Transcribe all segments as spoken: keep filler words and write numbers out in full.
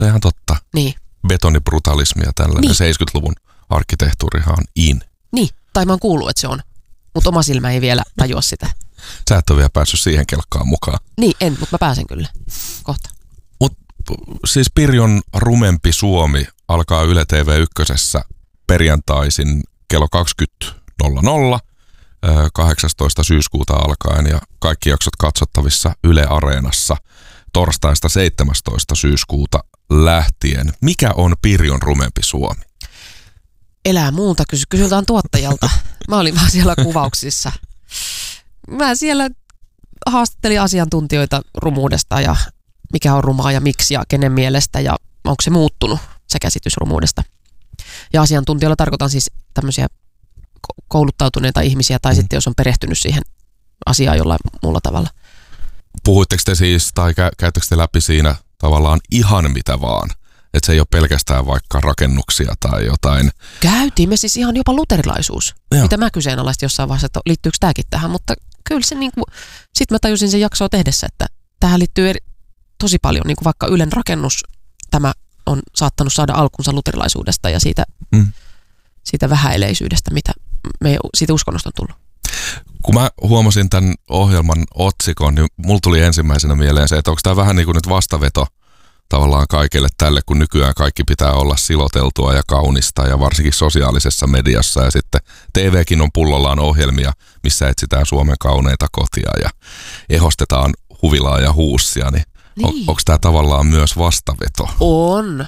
Ihan totta. Niin. Betonibrutalismi ja tällainen niin. seitsemänkymmentäluvun arkkitehtuurihan on in. Niin, tai mä oon kuullut, että se on. Mutta oma silmä ei vielä tajua sitä. Sä et ole vielä päässyt siihen kelkkaan mukaan. Niin, en, mutta mä pääsen kyllä. Kohta. Mut siis Pirjon rumempi Suomi alkaa Yle T V ykkösessä perjantaisin kello kaksikymmentä nolla nolla kahdeksastoista syyskuuta alkaen ja kaikki jaksot katsottavissa Yle Areenassa torstaista seitsemästoista syyskuuta lähtien. Mikä on Pirjon rumempi Suomi? Elää muuta, kysy, kysytään tuottajalta. Mä olin vaan siellä kuvauksissa. Mä siellä haastattelin asiantuntijoita rumuudesta ja mikä on rumaa ja miksi ja kenen mielestä ja onko se muuttunut, se käsitys rumuudesta. Ja asiantuntijoilla tarkoitan siis tämmöisiä kouluttautuneita ihmisiä tai mm. sitten jos on perehtynyt siihen asiaan jollain muulla tavalla. Puhuitteko te siis tai kä- käyttekö te läpi siinä tavallaan ihan mitä vaan? Että se ei ole pelkästään vaikka rakennuksia tai jotain. Käytiin me siis ihan jopa luterilaisuus. Joo. Mitä mä kyseenalaistin jossain vaiheessa, että liittyykö tämäkin tähän, mutta kyllä se niinku, sit mä tajusin sen jaksoa tehdessä, että tähän liittyy eri, tosi paljon, niinku vaikka Ylen rakennus, tämä on saattanut saada alkunsa luterilaisuudesta ja siitä, mm. siitä vähäileisyydestä, mitä me siitä uskonnosta on tullut. Kun mä huomasin tämän ohjelman otsikon, niin mulla tuli ensimmäisenä mieleen se, että onko tämä vähän niin kuin nyt vastaveto tavallaan kaikille tälle, kun nykyään kaikki pitää olla siloteltua ja kaunista ja varsinkin sosiaalisessa mediassa ja sitten T V:kin on pullollaan ohjelmia, missä etsitään Suomen kauneita kotia ja ehostetaan huvilaa ja huussia, niin, niin. On, onko tämä tavallaan myös vastaveto? On.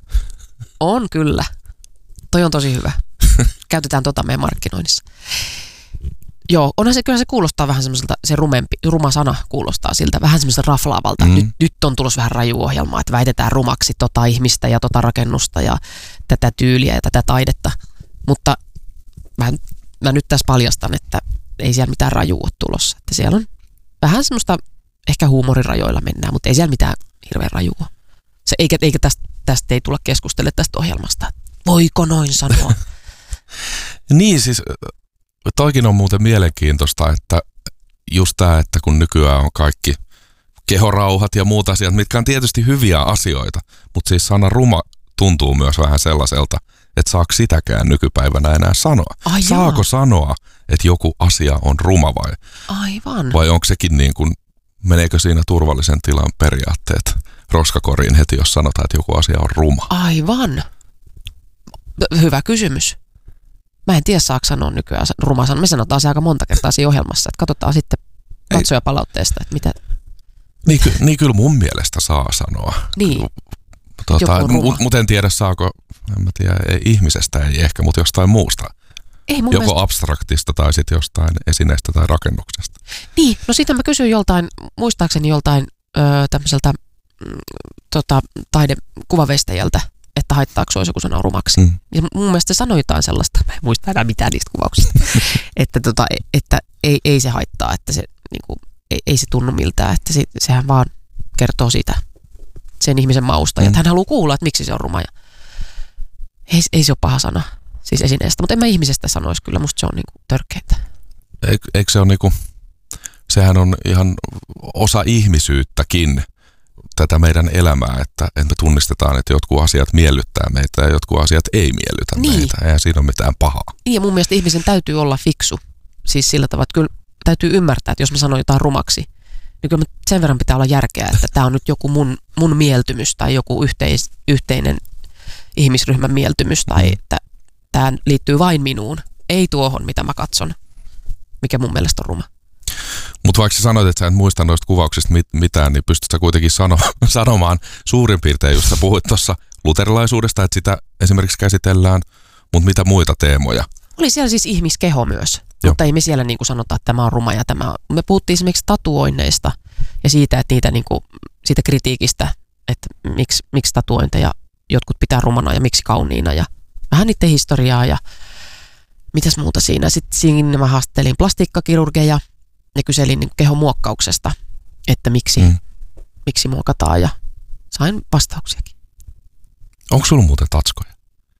On kyllä. Toi on tosi hyvä. Käytetään tota meidän markkinoinnissa. Joo, onhan se, kyllä se kuulostaa vähän semmoiselta, se rumempi, ruma sana kuulostaa siltä, vähän semmoiselta raflaavalta. Mm. Nyt, nyt on tulossa vähän rajuohjelmaa, että väitetään rumaksi tota ihmistä ja tota rakennusta ja tätä tyyliä ja tätä taidetta. Mutta mä, mä nyt tässä paljastan, että ei siellä mitään rajua ole tulossa. Että siellä on vähän semmoista, ehkä huumorirajoilla mennään, mutta ei siellä mitään hirveän rajua. Se, eikä eikä tästä, tästä ei tulla keskustelemaan tästä ohjelmasta. Voiko noin sanoa? Niin siis... Toikin on muuten mielenkiintoista, että just tämä, että kun nykyään on kaikki kehorauhat ja muut asiat, mitkä on tietysti hyviä asioita, mutta siis sana ruma tuntuu myös vähän sellaiselta, että saako sitäkään nykypäivänä enää sanoa. Ai saako jaa. sanoa, että joku asia on ruma vai? Aivan. Vai onko sekin niin kuin, meneekö siinä turvallisen tilan periaatteet roskakoriin heti, jos sanotaan, että joku asia on ruma? Aivan. Hyvä kysymys. Mä en tiedä, saako sanoa nykyään ruma sana. Me sanotaan se aika monta kertaa siinä ohjelmassa, että katsotaan sitten katsojapalautteesta, että mitä... Niin, ky- niin kyllä mun mielestä saa sanoa. Niin, tota, Mutta mut en tiedä, saako, en mä tiedä, ei, ihmisestä ei ehkä, mutta jostain muusta. Ei mun Joko mielestä... abstraktista tai sitten jostain esineestä tai rakennuksesta. Niin, no sitten mä kysyin joltain, muistaakseni joltain öö, tämmöiseltä mm, tota, taidekuvaveistäjältä, että haittaako se olisi joku sana rumaksi. Mm. Ja mun mielestä se sanoi jotain sellaista, mä en muista enää mitään niistä kuvauksista, että, tota, että ei, ei se haittaa, että se, niin kuin, ei, ei se tunnu miltään, että se, sehän vaan kertoo siitä sen ihmisen mausta. Mm. Ja että hän haluaa kuulla, että miksi se on ruma. Ja ei, ei se ole paha sana, siis esineestä, mutta en mä ihmisestä sanoisi kyllä, musta se on niin kuin törkeintä. Eikö, eikö se ole niin kuin, sehän on ihan osa ihmisyyttäkin, tätä meidän elämää, että, että me tunnistetaan, että jotkut asiat miellyttää meitä ja jotkut asiat ei miellytä niin. meitä. Eihän siinä ole mitään pahaa. Niin ja mun mielestä ihmisen täytyy olla fiksu. Siis sillä tavalla, että kyllä täytyy ymmärtää, että jos mä sanon jotain rumaksi, niin kyllä sen verran pitää olla järkeä, että tämä on nyt joku mun, mun mieltymys tai joku yhteis, yhteinen ihmisryhmän mieltymys tai mm. että tämä liittyy vain minuun, ei tuohon, mitä mä katson, mikä mun mielestä on ruma. Mutta vaikka sä sanoit, että sä et muista noista kuvauksista mit- mitään, niin pystyt sä kuitenkin sano- sanomaan suurin piirtein, just sä puhuit tuossa luterilaisuudesta, että sitä esimerkiksi käsitellään, mutta mitä muita teemoja? Oli siellä siis ihmiskeho myös, Joo. mutta ei me siellä niin kuin sanota, että tämä on ruma ja tämä on. Me puhuttiin esimerkiksi tatuoinneista ja siitä, että niitä niin kuin, siitä kritiikistä, että miksi, miksi tatuointeja jotkut pitää rumana ja miksi kauniina ja vähän niiden historiaa ja mitäs muuta siinä. Sitten siinä mä haastattelin plastiikkakirurgeja ja kyselin niin kehon muokkauksesta, että miksi, mm. miksi muokataan ja sain vastauksiakin. Onko sulla muuten tatskoja?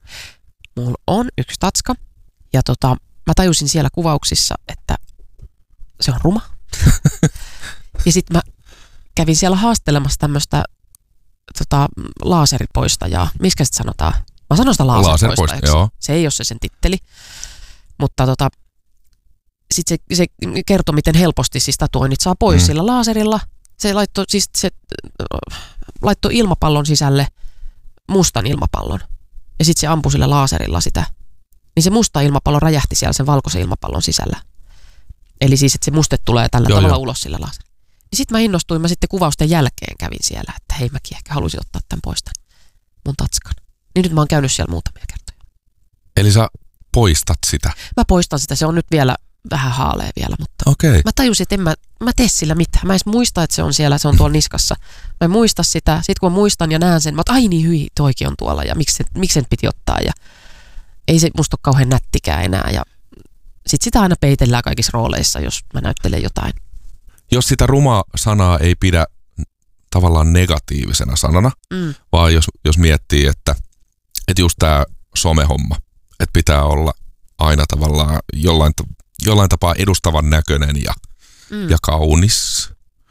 Mulla on yksi tatska ja tota, mä tajusin siellä kuvauksissa, että se on ruma. Ja sitten mä kävin siellä haastelemassa tämmöistä tota, laaseripoistajaa. Miskä sitä sanotaan? Mä sanon sitä laaseripoistajaksi. Joo. Se ei ole se sen titteli. Mutta tota, sitten se, se kertoi, miten helposti siis tatuoinnit saa pois mm. sillä laaserilla. Se laittoi, siis se, laittoi ilmapallon sisälle mustan ilmapallon. Ja sitten se ampui sillä laaserilla sitä. Niin se musta ilmapallo räjähti siellä sen valkoisen ilmapallon sisällä. Eli siis, että se muste tulee tällä joo, tavalla jo. ulos sillä laaserilla. Ja sitten mä innostuin, mä sitten kuvausten jälkeen kävin siellä, että hei mäkin ehkä haluaisin ottaa tämän pois tämän mun tatskan. Niin nyt mä oon käynyt siellä muutamia kertoja. Eli sä poistat sitä? Mä poistan sitä, se on nyt vielä vähän haalea vielä, mutta okay. mä tajusin, että en mä, mä tee sillä mitään. Mä en edes muista, että se on siellä, se on tuolla niskassa. Mä en muista sitä, sit kun mä muistan ja näen sen, mä oon, ai niin hyi, toikin on tuolla ja miksi, miksi sen piti ottaa ja ei se musta ole kauhean nättikään enää ja sit sitä aina peitellään kaikissa rooleissa, jos mä näyttelen jotain. Jos sitä rumaa sanaa ei pidä tavallaan negatiivisena sanana, mm. vaan jos, jos miettii, että, että just tää somehomma, että pitää olla aina tavallaan jollain, jollain tapaa edustavan näköinen ja, mm. ja kaunis,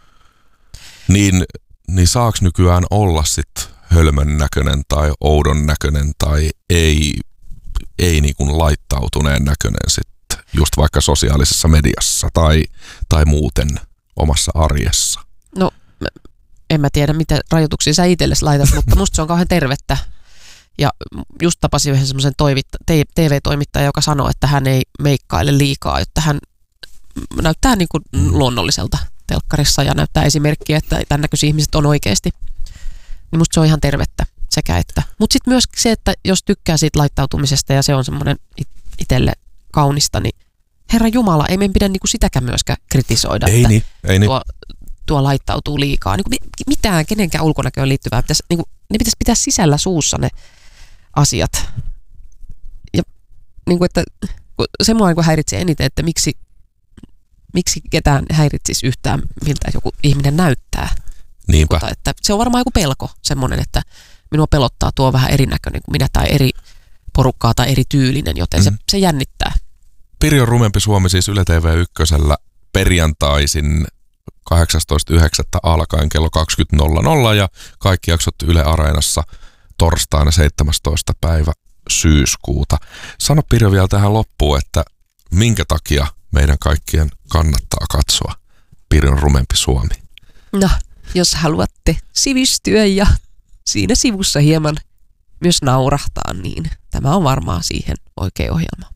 niin, niin saaks nykyään olla sit hölmön näköinen tai oudon näköinen tai ei, ei niin kuin laittautuneen näköinen sit just vaikka sosiaalisessa mediassa tai, tai muuten omassa arjessa? No en mä tiedä, mitä rajoituksia sä itsellesi laitat, mutta musta se on kauhean tervettä. Ja just tapasin yhden semmoisen T V-toimittajan, joka sanoi, että hän ei meikkaile liikaa, että hän näyttää niin kuin luonnolliselta telkkarissa ja näyttää esimerkkiä, että tämän näköisiä ihmiset on oikeasti. Niin musta se on ihan tervettä sekä että. Mutta sitten myös se, että jos tykkää siitä laittautumisesta ja se on semmoinen itselle kaunista, niin Herra Jumala, ei meidän pidä niinku sitäkään myöskään kritisoida, ei että niin, ei niin. Tuo, tuo laittautuu liikaa. Niinku mitään kenenkään ulkonäköön liittyvää. Pitäisi, niinku, ne pitäisi pitää sisällä suussa ne asiat. Ja niinku, että se mua niinku häiritsee eniten, että miksi, miksi ketään häiritsisi yhtään, miltä joku ihminen näyttää. Niinpä. Mutta, että se on varmaan joku pelko, semmoinen, että minua pelottaa tuo vähän erinäköinen kuin minä tai eri porukkaa tai eri tyylinen, joten mm. se, se jännittää. Pirjo Rumempi Suomi siis Yle T V ykkösellä perjantaisin kahdeksastoista yhdeksättä alkaen kello kaksikymmentä nolla nolla ja kaikki jaksot Yle Areenassa torstaina seitsemästoista päivä syyskuuta. Sano Pirjo vielä tähän loppuun, että minkä takia meidän kaikkien kannattaa katsoa Pirjon Rumempi Suomi? No, jos haluatte sivistyä ja siinä sivussa hieman myös naurahtaa, niin tämä on varmaan siihen oikea ohjelma.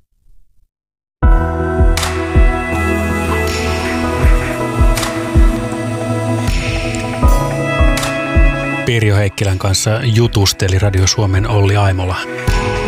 Pirjo Heikkilän kanssa jutusteli Radio Suomen Olli Aimola.